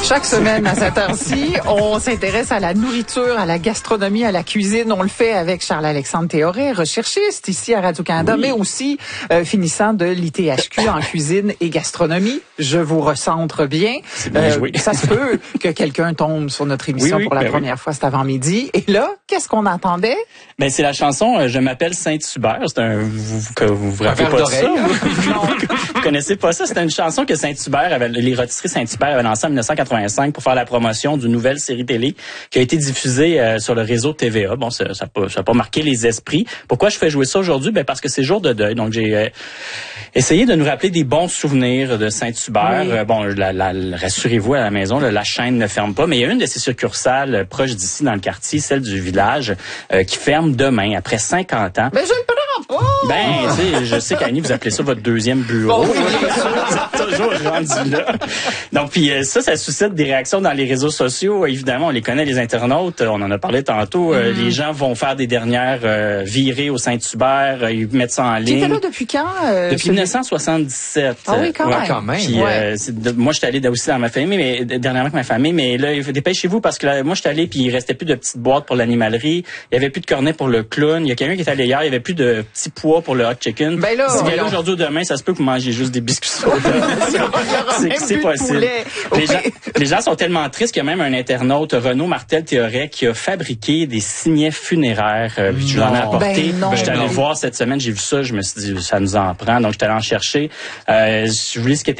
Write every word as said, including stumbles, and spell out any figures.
Chaque semaine à cette heure-ci, on s'intéresse à la nourriture, à la gastronomie, à la cuisine. On le fait avec Charles-Alexandre Théoret, recherchiste ici à Radio-Canada, oui. mais aussi euh, finissant de l'I T H Q en cuisine et gastronomie. Je vous recentre bien. bien euh, ça se peut que quelqu'un tombe sur notre émission oui, oui, pour la ben première oui. fois cet avant-midi. Et là, qu'est-ce qu'on entendait? Ben c'est la chanson euh, Je m'appelle Saint-Hubert. C'est un vous que vous vous rappelez pas de ça. Hein? vous, vous connaissez pas ça? C'était une chanson que Saint-Hubert avait, les rôtisseries Saint-Hubert avaient lancée en dix-neuf cent quatre-vingt-cinq pour faire la promotion d'une nouvelle série télé qui a été diffusée euh, sur le réseau T V A. Bon, ça ça pas ça a pas marqué les esprits. Pourquoi je fais jouer ça aujourd'hui? Ben parce que c'est jour de deuil. Donc j'ai euh, essayé de nous rappeler des bons souvenirs de Saint-Hubert. Oui. Euh, bon, la, la, rassurez-vous à la maison, là, la chaîne ne ferme pas, mais il y a une de ces succursales euh, proches d'ici dans le quartier, celle du village, euh, qui ferme demain après cinquante ans. Mais je ne prends pas. Ben, tu sais, je sais qu'Annie, vous appelez ça votre deuxième bureau. Bon, oui, vous êtes toujours rendu là. Donc, puis euh, ça, ça suscite des réactions dans les réseaux sociaux. Évidemment, on les connaît, les internautes. On en a parlé tantôt. Mm. Euh, les gens vont faire des dernières euh, virées au Saint-Hubert. Euh, ils mettent ça en ligne. Tu étais là depuis quand? Euh, depuis dix-neuf cent soixante-dix-sept. Ah oui, quand ouais, même. Quand même. Puis, ouais. euh, c'est de, moi, j'étais allé aussi dans ma famille, mais dernièrement avec ma famille. Mais là, dépêchez-vous parce que là, moi, j'étais allé puis il restait plus de petites boîtes pour l'animalerie. Il y avait plus de cornets pour le clown. Il y a quelqu'un qui est allé hier. Il y avait plus de petits pois pour le hot chicken. Ben là, si vous allez aujourd'hui ou demain, ça se peut que vous mangez juste des biscuits. c'est c'est possible. Les, oui. gens, les gens sont tellement tristes qu'il y a même un internaute, Renaud Martel-Théoret, qui a fabriqué des signets funéraires. Euh, puis je l'en ai apporté. Ben non, j'étais ben allé non. voir cette semaine, j'ai vu ça, je me suis dit, ça nous en prend. Donc, j'étais allé en chercher. Euh, je vous lis ce qui était